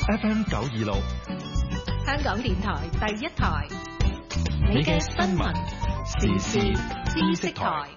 FM 926， 香港電台第一台，你嘅新聞時事知識台。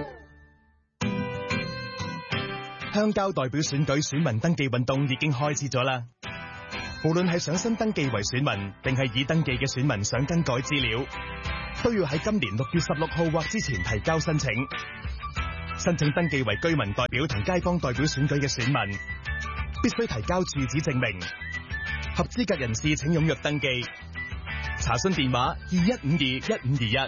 鄉郊代表選舉選民登記運動已經開始咗啦。無論係想新登記為選民，定係已登記嘅選民想更改資料，都要喺今年6月16號或之前提交申請。申請登記為居民代表同街坊代表選舉嘅選民，必須提交住址證明。合資格人士請踴躍登記。查詢電話21521521。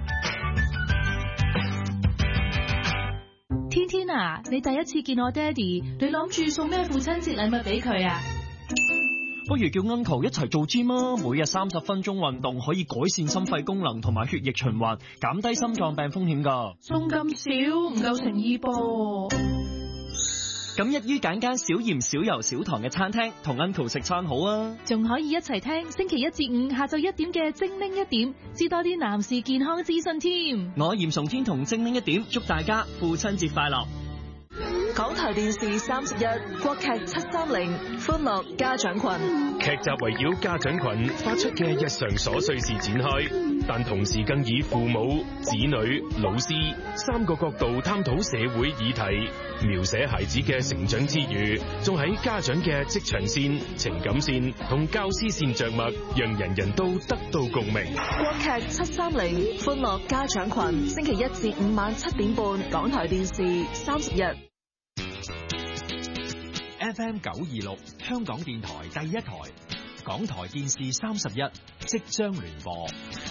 天天啊，你第一次見我爹哋，你諗住送咩父親節禮物俾佢啊？ 不如叫 Uncle 一齊做 gym 啊！每日30分鐘運動可以改善心肺功能同埋血液循環，減低心臟病風險㗎。 送咁少唔夠誠意噃。 咁一於揀間少鹽少油少糖嘅餐廳，同 Uncle 食餐好啊！ 仲可以一齊聽星期1至5下晝1點嘅精靈一點，知多啲男士健康資訊添。 我嚴崇天同精靈一點，祝大家父親節快樂！ 港台電視31國劇730歡樂家長群， 劇集圍繞家長群發出嘅日常瑣碎事展開，但同時更以父母、子女、老師3個角度探討社會議題，描寫孩子嘅成長之餘，仲喺家長嘅職場線、情感線同教師線着墨，讓人人都得到共鳴。 國劇730歡樂家長群，星期1至5晚7點半，港台電視31。 FM 926香港電台第一台，港台電視31即將聯播。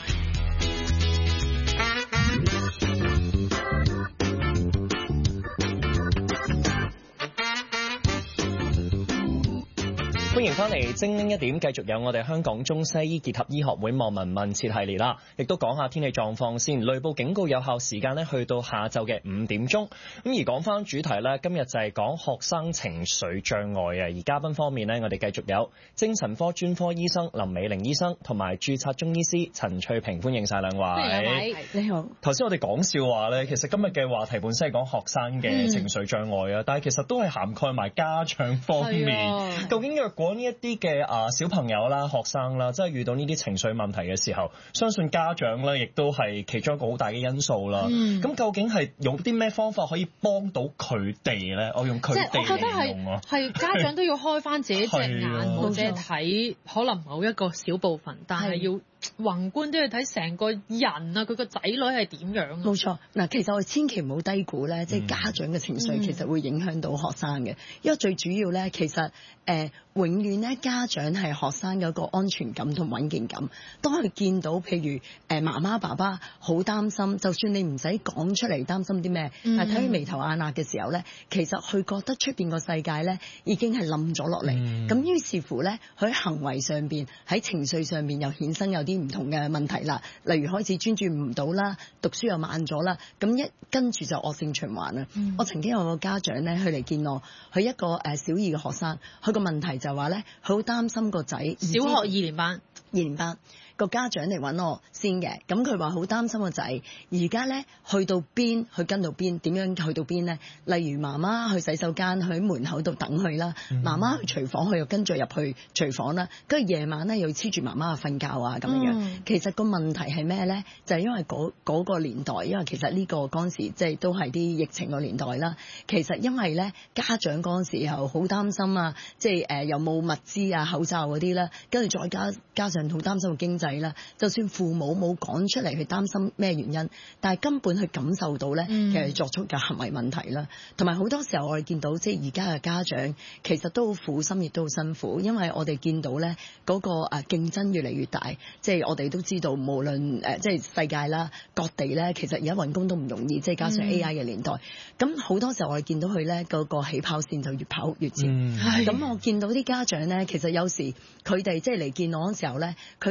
歡迎翻嚟精靈一點，繼續有我哋香港中西醫結合醫學會望聞問切系列啦，亦都講下天氣狀況先。雷暴警告有效時間呢去到下晝嘅5點鐘。咁而講翻主題呢，今日就係講學生情緒障礙啊。而嘉賓方面呢，我哋繼續有精神科專科醫生林美玲醫生同埋註冊中醫師陳翠萍，歡迎晒兩位。 你好。 頭先我哋講笑話呢，其實今日嘅話題本身係講學生嘅情緒障礙啊，但係其實都係涵蓋埋家長方面。究竟若果呢一啲嘅小朋友啦、學生啦，即係遇到呢啲情緒問題嘅時候，相信家長咧亦都係其中一個好大嘅因素啦。咁究竟係用啲咩方法可以幫到佢哋咧？我用佢哋嚟形容啊， 係家長都要開翻自己隻眼，或者睇可能某一個小部分，但係要宏觀都要睇成個人啊，佢個仔女係點樣。 冇錯，嗱，其實我哋千祈唔好低估咧，即係家長嘅情緒其實會影響到學生嘅，因為最主要咧，其實永遠咧家長係學生嘅一個安全感同穩健感。當佢見到譬如媽媽爸爸好擔心，就算你唔使講出嚟擔心啲咩，但係睇佢眉頭眼額嘅時候咧，其實佢覺得出邊個世界咧已經係冧咗落嚟。咁於是乎咧，佢喺行為上邊、喺情緒上邊又衍生有啲唔同嘅問題啦。例如開始專注唔到啦，讀書又慢咗啦，咁跟住就惡性循環啦。我曾經有個家長咧，佢嚟見我，佢一個小二嘅學生，佢個問題就話咧，佢好擔心個仔小學2年班個家長嚟揾我先嘅，咁佢話好擔心個仔而家咧去到邊，去跟到邊，點樣去到邊咧？例如媽媽去洗手間，去門口度等佢啦，媽媽去廚房，佢又跟住入去廚房啦，跟住夜晚咧又要黐住媽媽瞓覺啊咁樣。其實個問題係咩咧？就係因為嗰個年代，因為其實呢個嗰陣時即係都係啲疫情個年代啦。其實因為咧家長嗰陣時又好擔心啊，即係又冇物資啊、口罩嗰啲啦，跟住再加上好擔心個經濟啦。就算父母冇講出嚟去擔心咩原因，但係根本去感受到咧，其實作出嘅行為問題啦。同埋好多時候我哋見到即係而家嘅家長其實都好苦心，亦都好辛苦，因為我哋見到咧嗰個競爭越嚟越大。即係我哋都知道，無論即係世界啦、各地咧，其實而家揾工都唔容易，即係加上 AI 嘅年代。咁好多時候我哋見到佢咧嗰個起跑線就越跑越前。咁我見到啲家長咧，其實有時佢哋即係嚟見我嗰時候咧，佢哋好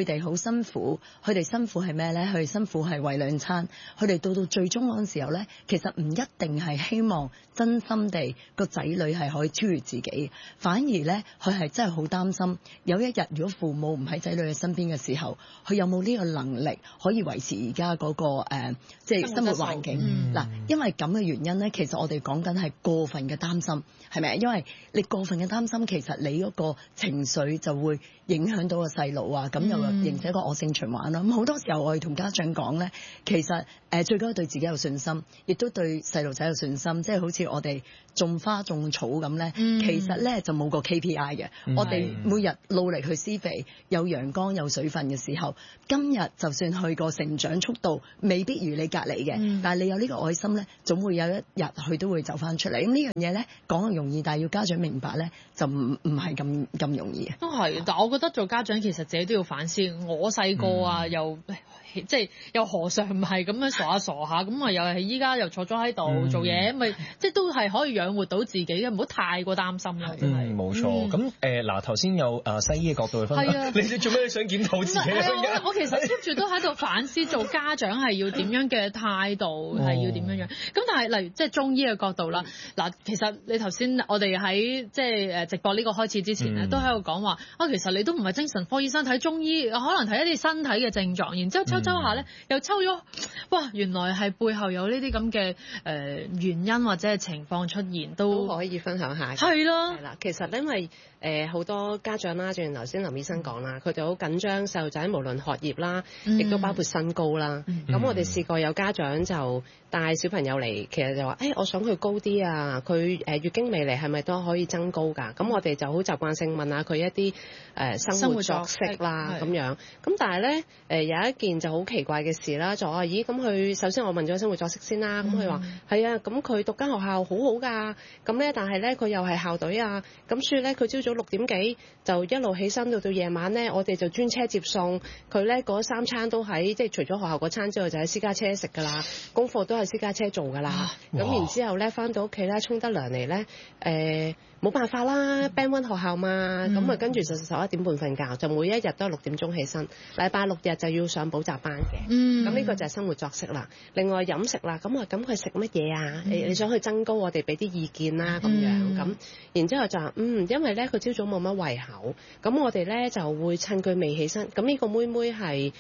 辛苦，佢哋辛苦係咩咧？佢哋辛苦係為兩餐，佢哋到最終嗰陣時候咧，其實唔一定係希望真心地個仔女係可以超越自己，反而咧佢係真係好擔心有一日如果父母唔喺仔女嘅身邊嘅時候，佢有冇呢個能力可以維持而家嗰個即係生活環境嗱，因為咁嘅原因咧，其實我哋講緊係過分嘅擔心，係咪？因為你過分嘅擔心，其實你嗰個情緒就會影響到個細路啊，咁又形成一個惡性循環啦。咁好多時候我哋同家長講咧，其實最緊要對自己有信心，亦都對細路仔有信心，即係好似我哋種花種草咁咧，其實咧就冇個 KPI 嘅。我哋每日努力去施肥，有陽光有水分嘅時候，今日就算佢個成長速度未必如你隔離嘅，但係你有呢個愛心咧，總會有一日佢都會走翻出嚟。咁呢樣嘢咧講係容易，但係要家長明白咧，就唔係咁容易嘅。 都係，但我覺得做家長其實自己都要反思。我細個啊，又即係又何嘗唔係咁樣傻下傻下咁啊？又係依家又坐咗喺度做嘢，咪即係都係可以養活到自己嘅，唔好太過擔心啦。真係冇錯。咁嗱頭先有西醫嘅角度去分析，你做咩想檢討自己？ 我其實 keep 住都喺度反思做家長係要點樣嘅態度，係要點樣樣。咁但係例如即係中醫嘅角度啦，嗱其實你頭先我哋喺即係直播呢個開始之前咧，都喺度講話其實你都唔係精神科醫生，睇中醫可能睇一啲身體嘅症狀，然之後抽下咧又抽咗，哇！原來係背後有呢啲咁嘅原因或者係情況出現，都可以分享下。 係咯， 係啦，其實因為好多家長啦，正如頭先林醫生講啦，佢哋好緊張細路仔，無論學業啦，亦都包括身高啦。咁我哋試過有家長就帶小朋友嚟，其實就話：我想佢高啲啊！佢月經未嚟係咪都可以增高㗎？咁我哋就好習慣性問下佢一啲生活作息啦咁樣。咁但係咧有一件就好奇怪嘅事啦，就話咦咁佢首先我問咗生活作息先啦，咁佢話係啊，咁佢讀間學校好好㗎，咁咧但係咧佢又係校隊啊，咁所以咧佢朝早6點幾就一路起身到夜晚咧，我哋就專車接送佢咧，嗰3餐都喺即係除咗學校嗰餐之外，就喺私家車食㗎啦，功課都係私家車做㗎啦。咁然之後咧翻到屋企咧沖得涼嚟咧冇辦法啦 Band 1學校嘛，咁啊跟住就11點半瞓覺，就每一日都係6點鐘起身，禮拜6日就要上補習班嘅。咁呢個就係生活作息啦。另外飲食啦，咁佢食乜嘢啊？你想去增高，我哋俾啲意見啦咁樣。咁然之後就話因為咧佢朝早冇乜胃口，咁我哋咧就會趁佢未起身。咁呢個妹妹係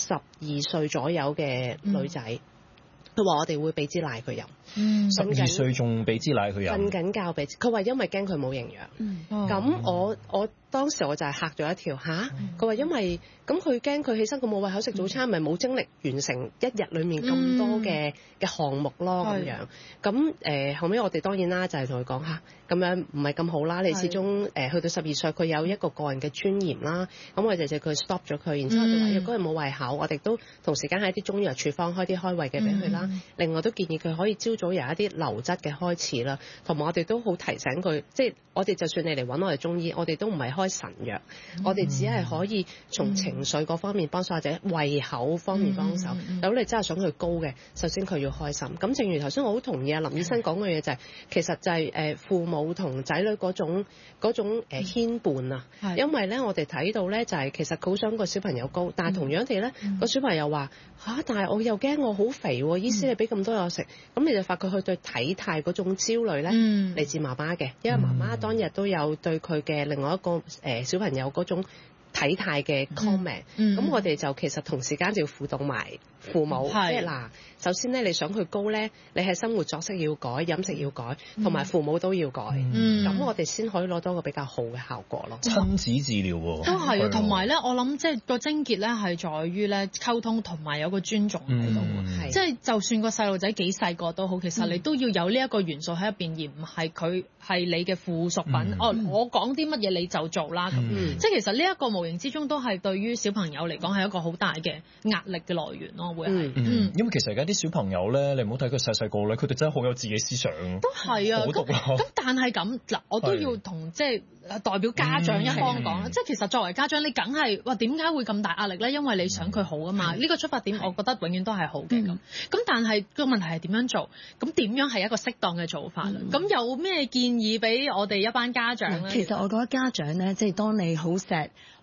12歲左右嘅女仔。佢話我哋會俾支奶佢飲 ，12歲仲俾支奶佢飲， 瞓緊覺俾。佢話因為驚佢冇營養。咁我當時我就係嚇咗一跳嚇。佢話因為咁佢驚佢起身佢冇胃口食早餐，咪冇精力完成一日裡面咁多嘅項目咯咁樣。咁後尾我哋當然啦，就係同佢講嚇，咁樣唔係咁好啦。你始終去到12歲，佢有一個個人嘅尊嚴啦。咁我哋就佢 stop 咗佢，然之後佢話如果佢冇胃口，我哋都同時間喺啲中藥處方開啲開胃嘅俾佢啦。另外都建議佢可以朝早由一啲流質嘅開始啦，同埋我哋都好提醒佢，即係我哋就算你嚟揾我哋中醫，我哋都唔係開神藥，我哋只係可以從情緒嗰方面幫手，或者胃口方面幫手。如果你真係想佢高嘅，首先佢要開心。咁正如頭先我好同意啊林醫生講嘅嘢就係，其實就係父母同仔女嗰種牽絆啊。因為咧我哋睇到咧就係其實佢好想個小朋友高，但係同樣地咧個小朋友話但係我又驚我好肥喎，醫師你俾咁多我食，咁你就發覺佢對體態嗰種焦慮咧嚟自媽媽嘅，因為媽媽當日都有對佢嘅另外一個小朋友嗰種體態嘅 comment，咁我哋就其實同時間就要輔導埋父母，即係嗱，首先咧你想佢高咧，你係生活作息要改，飲食要改，同埋父母都要改，咁我哋先可以攞到一個比較好嘅效果咯。 親子治療喎， 都係啊，同埋咧，我諗即係個症結咧係在於咧溝通同埋有個尊重喺度，即係就算個細路仔幾細個都好，其實你都要有呢一個元素喺入邊，而唔係佢係你嘅附屬品。我講啲乜嘢你就做啦咁，即係其實呢一個無形之中都係對於小朋友嚟講係一個好大嘅壓力嘅來源咯，會係。 因為其實而家啲小朋友咧，你唔好睇佢細細個咧，佢哋真係好有自己思想。 都係啊，咁但係咁嗱，我都要同即係代表家長一方講啦，即係其實作為家長，你梗係話點解會咁大壓力咧？因為你想佢好啊嘛，呢個出發點我覺得永遠都係好嘅咁。咁但係個問題係點樣做？咁點樣係一個適當嘅做法咧？咁有咩建議俾我哋一班家長咧？ 其實我覺得家長咧，即係當你好錫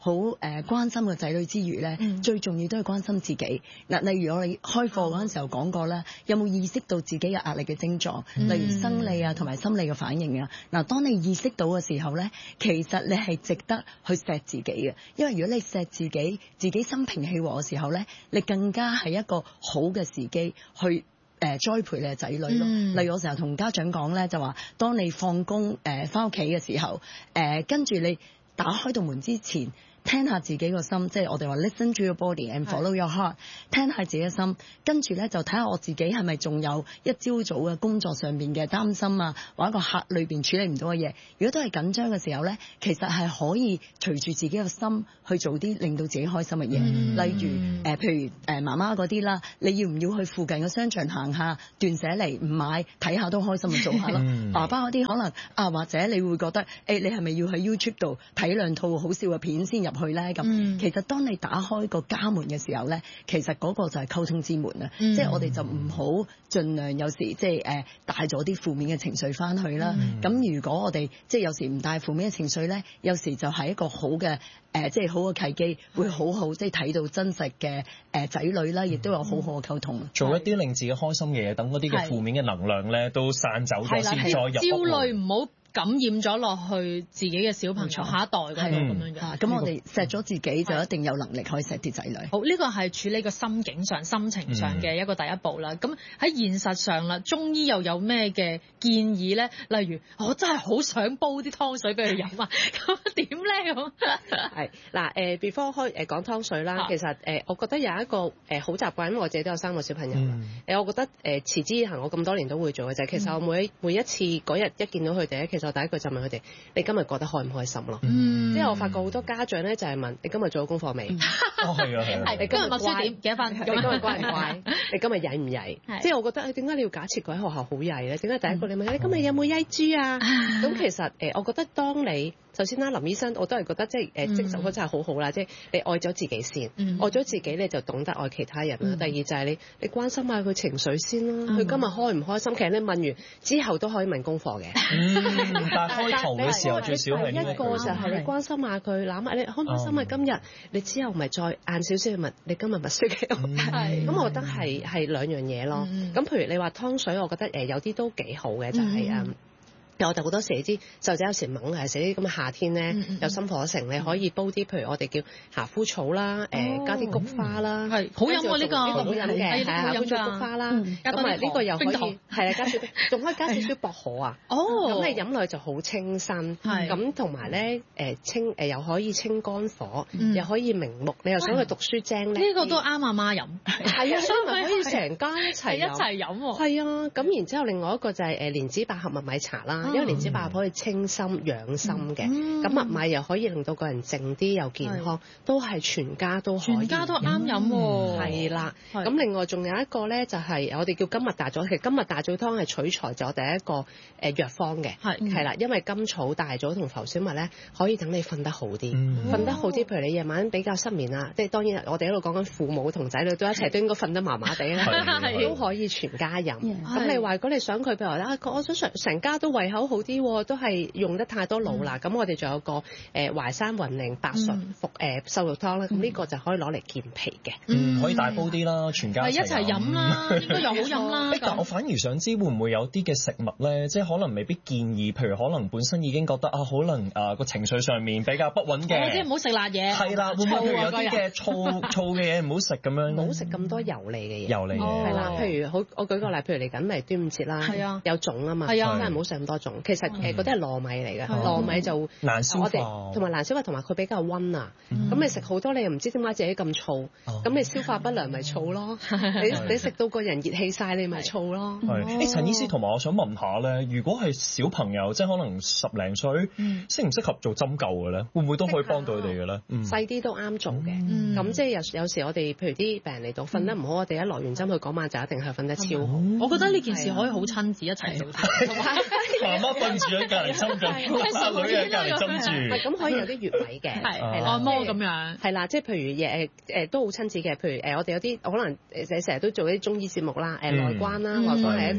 好關心個仔女之餘咧，最重要都係關心自己。嗱，例如我哋開課嗰陣時候講過啦，有冇意識到自己嘅壓力嘅症狀，例如生理啊同埋心理嘅反應啊。嗱，當你意識到嘅時候咧，其實你係值得去錫自己嘅，因為如果你錫自己心平氣和嘅時候咧，你更加係一個好嘅時機去栽培你嘅仔女咯。例如我成日同家長講咧，就話當你放工返屋企嘅時候，跟住你打開道門之前，聽下自己個心，即係我哋話 listen to your body and follow your heart， 聽下自己嘅心，跟住咧就睇下我自己係咪仲有一朝早嘅工作上面嘅擔心啊，或者一個客裏邊處理唔到嘅嘢。如果都係緊張嘅時候咧，其實係可以隨住自己嘅心去做啲令到自己開心嘅嘢。例如譬如媽媽嗰啲啦，你要唔要去附近嘅商場行下，斷捨離唔買，睇下都開心去做下咯。爸爸嗰啲可能或者你會覺得你係咪要喺 YouTube 度睇兩套好笑嘅片先入去咧？咁其實當你打開個家門嘅時候咧，其實嗰個就係溝通之門啦。即係我哋就唔好盡量有時即係帶咗啲負面嘅情緒翻去啦。咁如果我哋即係有時唔帶負面嘅情緒咧，有時就係一個好嘅即係好嘅契機，會好好即係睇到真實嘅仔女啦，亦都有好好嘅溝通。 做一啲令自己開心嘅嘢，等嗰啲嘅負面嘅能量咧都散走咗先，再入屋。 焦慮唔好感染咗落去自己嘅小朋友下一代嗰度咁樣嘅。 咁我哋錫咗自己就一定有能力可以錫啲仔女。 好，呢個係處理個心境上、心情上嘅一個第一步啦。咁喺現實上啦，中醫又有咩嘅建議咧？例如我真係好想煲啲湯水俾佢飲啊，咁點咧咁？ 係嗱before 講湯水啦，其實我覺得有一個好習慣，因為我自己都有3個小朋友。我覺得持之以恆，我咁多年都會做嘅就係其實我每一次嗰日一見到佢哋咧，其實我第一句就問佢哋：你今日覺得開唔開心咯？即係我發覺好多家長咧就係問：你今日做咗功課未？ 係你今日默書點幾多分？ 你今日乖唔乖？你今日曳唔曳？即係我覺得點解你要假設佢喺學校好曳咧？點解第一個你問你今日有冇曳豬啊？咁其實我覺得當你首先啦，林醫生我都係覺得即係精神科真係好好啦，即係你愛咗自己先，愛咗自己你就懂得愛其他人啦。第二就係你關心下佢情緒先啦，佢今日開唔開心？其實你問完之後都可以問功課嘅。 但係開頭嘅時候最少係一個就係你關心下佢，諗下你開唔開心啊？今日你之後咪再晏少少去問你今日默書幾多？咁我覺得係兩樣嘢咯。咁譬如你話湯水，我覺得有啲都幾好嘅，就係我哋好多時你知，就有時猛係食啲咁嘅夏天咧，有心火盛，你可以煲啲譬如我哋叫夏枯草啦，加啲菊花啦， 係好飲喎呢個， 好飲嘅，係夏枯草菊花啦，咁啊呢個又可以係啦，加少仲可以加少少薄荷啊，咁你飲落去就好清新，咁同埋咧清又可以清肝火，又可以明目，你又想去讀書精咧， 呢個都啱阿媽飲， 係啊，所以咪可以成家一齊飲喎， 係啊，咁然之後另外一個就係蓮子百合麥米茶啦。因為蓮子百合可以清心養心嘅，咁麥米又可以令到個人靜啲又健康，都係全家都可以， 全家都啱飲喎。 係啦，咁另外仲有一個咧，就係我哋叫金麥大棗。其實金麥大棗湯係取材咗第一個藥方嘅，係啦，因為甘草、大棗同浮小麥咧，可以等你瞓得好啲，瞓得好啲。譬如你夜晚比較失眠啊，即係當然我哋喺度講緊父母同仔女都一齊都應該瞓得麻麻地啦，都可以全家飲。咁你話如果你想佢譬如話我想成家都胃口好啲。都係用得太多腦啦，咁我哋仲有個淮山雲苓白術瘦肉湯啦，咁呢個就可以攞嚟健脾嘅， 可以大煲啲啦，全家一齊飲啦，應該又好飲啦。 但我反而想知會唔會有啲嘅食物咧，即係可能未必建議，譬如可能本身已經覺得可能個情緒上面比較不穩嘅， 即係唔好食辣嘢。 係啦，會唔會有啲嘅燥嘅嘢唔好食咁樣？ 唔好食咁多油膩嘅嘢。 油膩係啦，譬如我舉個例，譬如嚟緊咪端午節啦，有粽啊嘛，真係唔好食咁多粽。其實嗰啲係糯米嚟嘅，糯米就難消化， 同埋難消化，同埋佢比較溫啊。咁你食好多，你又唔知點解自己咁燥，咁你消化不良咪燥咯。你食到個人熱氣晒，你咪燥咯。 陳醫師，同埋我想問下咧，如果係小朋友，即係可能10零歲，適唔適合做針灸嘅咧？會唔會都可以幫到佢哋嘅咧？ 細啲都啱做嘅。咁即係有時我哋譬如啲病人嚟到瞓得唔好，我哋一落完針佢嗰晚就一定係瞓得超好。 我覺得呢件事可以好親子一齊做。 媽媽瞓住喺隔離針緊，阿女喺隔離針住。 唔係咁可以有啲穴位嘅，係按摩咁樣。 係啦，即係譬如都好親子嘅。譬如我哋有啲可能成日都做啲中醫節目啦，內關啦，內關係一個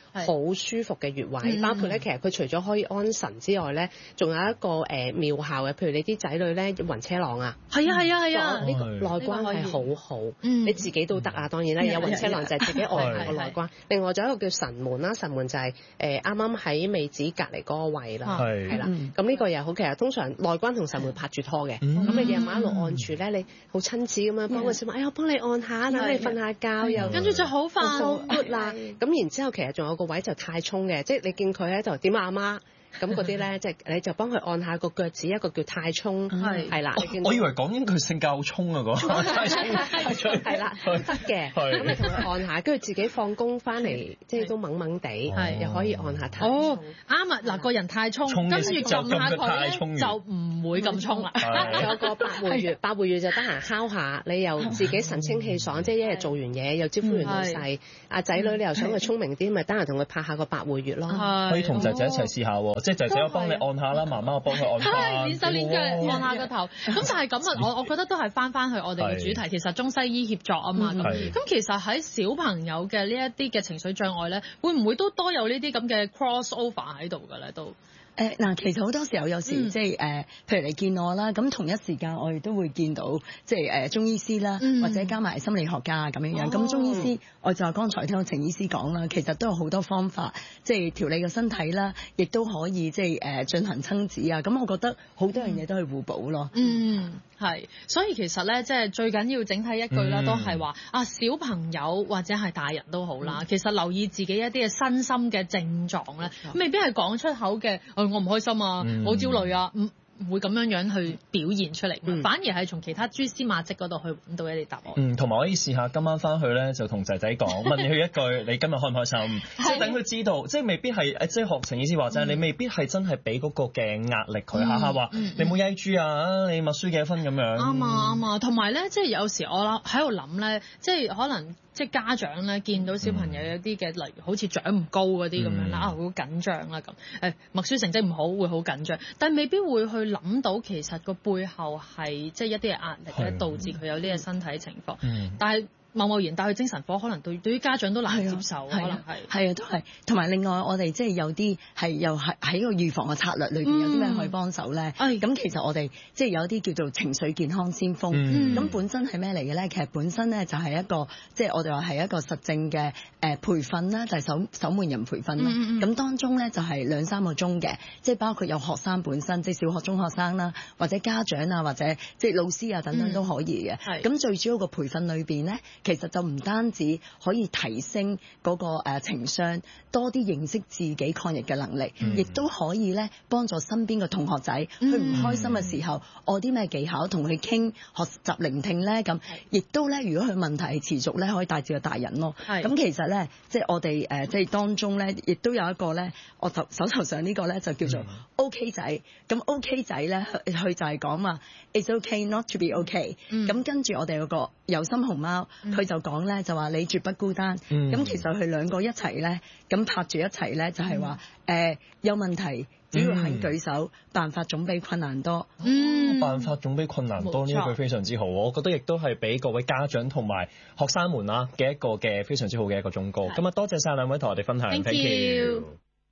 好舒服嘅穴位，包括咧其實佢除咗可以安神之外咧，仲有一個妙效嘅，譬如你啲仔女咧暈車浪啊， 係啊， 呢個內關係好好，你自己都得啊，當然啦，有暈車浪就係自己按下個內關。另外仲有一個叫神門啦，神門就係啱啱喺尾指隔離嗰個位啦，係啦，咁呢個又好，其實通常內關同神門拍住拖嘅，咁你夜晚一路按住咧，你好親切咁樣幫個小朋友，我幫你按下，等你瞓下覺又， 跟住就好快好 good 啦。咁然之後其實仲有個位就太沖嘅，即係你見佢喺度點啊阿媽。咁嗰啲咧，即係你就幫佢按下個腳趾，一個叫太沖，係啦。 我以為講緊佢性格好沖啊，嗰太沖係啦，得嘅。咁你同佢按下，跟住自己放工翻嚟，即係都懵懵地，又可以按下太沖。 哦，啱啊！嗱，個人太沖，跟住撳下佢咧，就唔會咁沖啦。 有個百會穴，百會穴就得閒敲下，你又自己神清氣爽，即係一日做完嘢又招呼完老細，阿仔女你又想佢聰明啲，咪得閒同佢拍下個百會穴咯。 可以同仔仔一齊試下喎。即係仔仔我幫你按下啦，媽媽我幫佢按下。 練手練腳按下個頭。咁但係咁啊，我覺得都係翻去我哋嘅主題，其實中西醫協作啊嘛。咁其實喺小朋友嘅呢一啲嘅情緒障礙咧，會唔會都多有呢啲咁嘅 cross over 喺度㗎咧？都嗱，其實好多時候有時即係譬如你見我啦，咁同一時間我哋都會見到即係中醫師啦，或者加埋心理學家咁樣樣。咁中醫師我就剛才聽到程醫師講啦，其實都有好多方法，即係調理個身體啦，亦都可以即係進行親子啊。咁我覺得好多樣嘢都係互補咯。 係，所以其實咧，即係最緊要整體一句啦，都係話小朋友或者係大人都好啦，其實留意自己一啲嘅身心嘅症狀咧，未必係講出口嘅，我唔開心啊，我焦慮啊，唔會咁樣去表現出嚟，反而係從其他蛛絲馬跡嗰度去揾到一啲答案。同埋可以試下今晚翻去咧，就同仔仔講，問佢一句：你今日開唔開心？即係等佢知道，即係未必係即係學程醫師話齋，你未必係真係俾嗰個嘅壓力佢，下下話你冇曳豬啊，你默書幾多分咁樣。啱啊，同埋咧，即係有時我喺度諗咧，即係可能。即係家長咧，見到小朋友有啲嘅，例如好似長唔高嗰啲咁樣啦，好緊張啦咁。默書成績唔好會好緊張，但係未必會去諗到其實個背後係即係一啲嘅壓力咧，導致佢有呢個身體情況。但係貿然帶去精神科，可能對於家長都難接受，可能係都係。同埋另外我哋即係有啲係又係喺個預防嘅策略裏邊有啲咩可以幫手咧？咁其實我哋即係有啲叫做情緒健康先鋒。咁本身係咩嚟嘅咧？其實本身咧就係一個即係我哋話係一個實證嘅培訓啦，就係守門人培訓啦。咁當中咧就係2-3個鐘嘅，即係包括有學生本身，即係小學、中學生啦，或者家長啊，或者即係老師啊等等都可以嘅。咁最主要個培訓裏邊咧，其實就唔單止可以提升嗰個情商，多啲認識自己抗疫嘅能力，亦都可以咧幫助身邊嘅同學仔，佢唔開心嘅時候，我啲咩技巧同佢傾，學習聆聽咧，咁亦都咧，如果佢問題係持續咧，可以帶住個大人咯。咁其實咧，即係我哋即係當中咧，亦都有一個咧，我手頭上呢個咧就叫做 OK 仔。咁 OK 仔咧，佢就係講話 It's okay not to be okay。咁跟住我哋有個有心熊貓，佢就講咧就話你絕不孤單。咁其實佢兩個一齊咧，咁拍住一齊咧，就係話有問題，只要肯舉手，辦法總比困難多。 辦法總比困難多呢一句非常之好，我覺得亦都係俾各位家長同埋學生們啦嘅一個嘅非常之好嘅一個忠告。咁啊，多謝晒兩位同我哋分享。Thank you。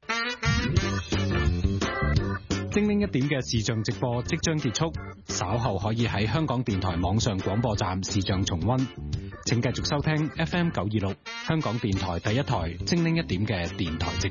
精靈一點嘅視像直播即將結束，稍後可以喺香港電台網上廣播站視像重溫。請繼續收聽 FM 926香港電台第一台精靈一點嘅電台直播。